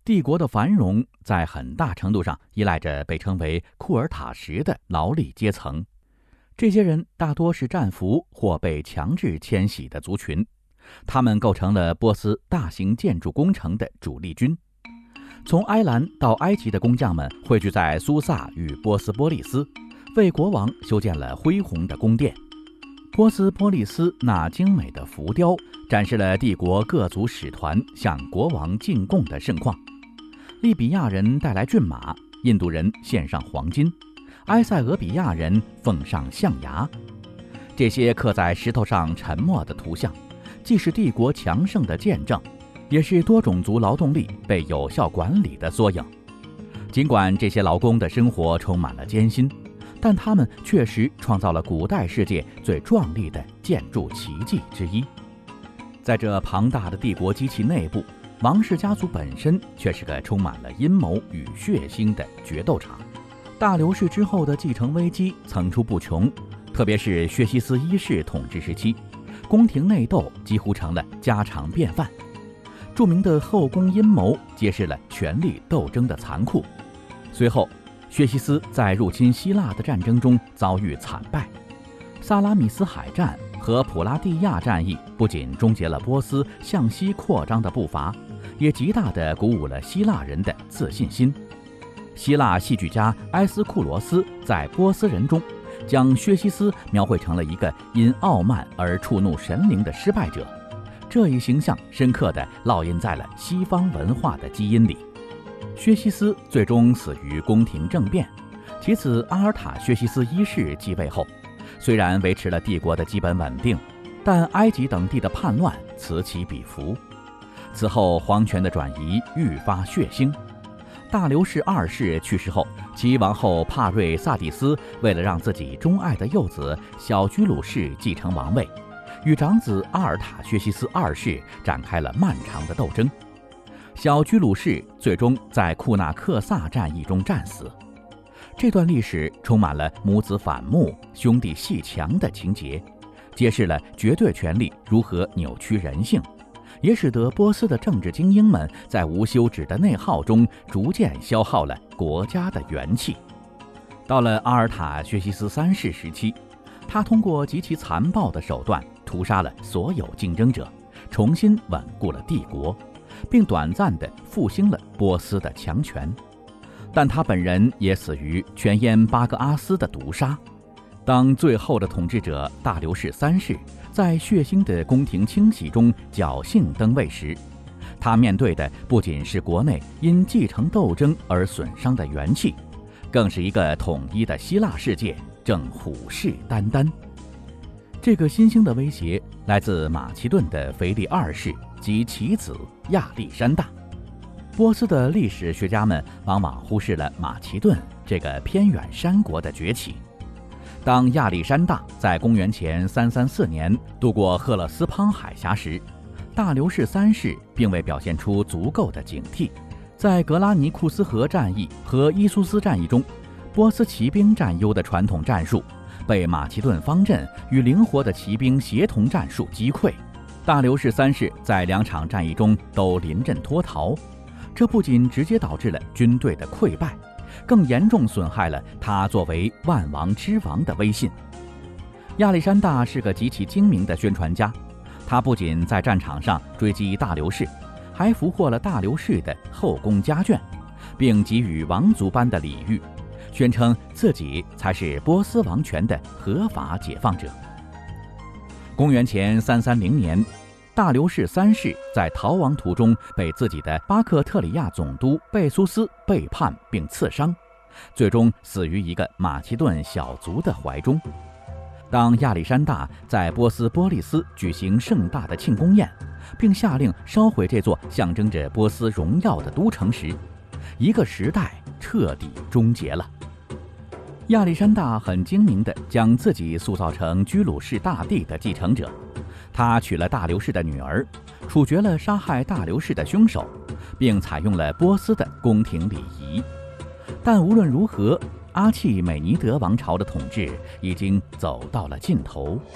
帝国的繁荣在很大程度上依赖着被称为库尔塔什的劳力阶层。这些人大多是战俘或被强制迁徙的族群，他们构成了波斯大型建筑工程的主力军。从埃兰到埃及的工匠们汇聚在苏萨与波斯波利斯，为国王修建了恢宏的宫殿。波斯波利斯那精美的浮雕展示了帝国各族使团向国王进贡的盛况。利比亚人带来骏马，印度人献上黄金，埃塞俄比亚人奉上象牙。这些刻在石头上沉默的图像，既是帝国强盛的见证，也是多种族劳动力被有效管理的缩影。尽管这些劳工的生活充满了艰辛，但他们确实创造了古代世界最壮丽的建筑奇迹之一。在这庞大的帝国机器内部，王室家族本身却是个充满了阴谋与血腥的决斗场。大流士之后的继承危机层出不穷，特别是薛西斯一世统治时期，宫廷内斗几乎成了家常便饭。著名的后宫阴谋揭示了权力斗争的残酷。随后，薛西斯在入侵希腊的战争中遭遇惨败。萨拉米斯海战和普拉蒂亚战役不仅终结了波斯向西扩张的步伐，也极大地鼓舞了希腊人的自信心。希腊戏剧家埃斯库罗斯在《波斯人》中将薛西斯描绘成了一个因傲慢而触怒神灵的失败者，这一形象深刻地烙印在了西方文化的基因里。薛西斯最终死于宫廷政变，其子阿尔塔薛西斯一世继位后，虽然维持了帝国的基本稳定，但埃及等地的叛乱此起彼伏。此后皇权的转移愈发血腥。大流士二世去世后，其王后帕瑞萨蒂斯为了让自己钟爱的幼子小居鲁士继承王位，与长子阿尔塔薛西斯二世展开了漫长的斗争。小居鲁士最终在库纳克萨战役中战死。这段历史充满了母子反目、兄弟阋墙的情节，揭示了绝对权力如何扭曲人性，也使得波斯的政治精英们在无休止的内耗中逐渐消耗了国家的元气。到了阿尔塔薛西斯三世时期，他通过极其残暴的手段屠杀了所有竞争者，重新稳固了帝国，并短暂地复兴了波斯的强权。但他本人也死于全淹巴格阿斯的毒杀。当最后的统治者大流士三世在血腥的宫廷清洗中侥幸登位时，他面对的不仅是国内因继承斗争而损伤的元气，更是一个统一的希腊世界正虎视眈眈。这个新兴的威胁来自马其顿的腓力二世及其子亚历山大。波斯的历史学家们往往忽视了马其顿这个偏远山国的崛起。当亚历山大在公元前334年渡过赫勒斯滂海峡时，大流士三世并未表现出足够的警惕。在格拉尼库斯河战役和伊苏斯战役中，波斯骑兵占优的传统战术被马其顿方阵与灵活的骑兵协同战术击溃。大流士三世在两场战役中都临阵脱逃，这不仅直接导致了军队的溃败，更严重损害了他作为万王之王的威信。亚历山大是个极其精明的宣传家，他不仅在战场上追击大流士，还俘获了大流士的后宫家眷，并给予王族般的礼遇，宣称自己才是波斯王权的合法解放者。公元前330年，大流士三世在逃亡途中被自己的巴克特里亚总督贝苏斯背叛并刺伤，最终死于一个马其顿小卒的怀中。当亚历山大在波斯波利斯举行盛大的庆功宴，并下令烧毁这座象征着波斯荣耀的都城时，一个时代彻底终结了。亚历山大很精明地将自己塑造成居鲁士大帝的继承者，他娶了大流士的女儿，处决了杀害大流士的凶手，并采用了波斯的宫廷礼仪。但无论如何，阿契美尼德王朝的统治已经走到了尽头。